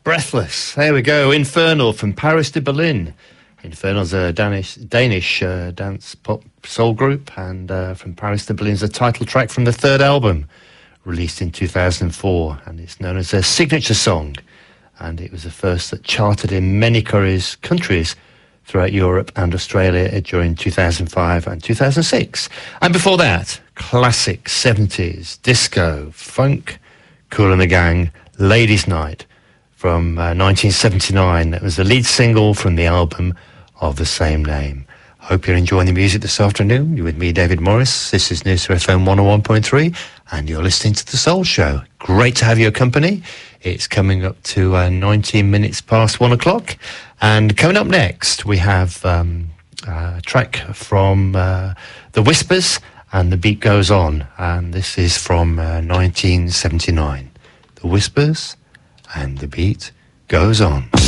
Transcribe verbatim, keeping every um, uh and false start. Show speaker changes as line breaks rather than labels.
Breathless. There we go. Infernal from Paris to Berlin. Infernal's a Danish, Danish uh, dance pop soul group, and uh, from Paris to Berlin's a title track from the third album, released in two thousand four, and it's known as their signature song, and it was the first that charted in many countries, countries throughout Europe and Australia during two thousand five and two thousand six. And before that, classic seventies disco, funk, Kool and the Gang, Ladies' Night from uh, nineteen seventy-nine. That was the lead single from the album of the same name. Hope you're enjoying the music this afternoon. You're with me, David Morris. This is Noosa F M one oh one point three, and you're listening to The Soul Show. Great to have your company. It's coming up to uh, nineteen minutes past one o'clock. And coming up next, we have um, a track from uh, The Whispers, and The Beat Goes On. And this is from uh, nineteen seventy-nine. The Whispers, and The Beat Goes On.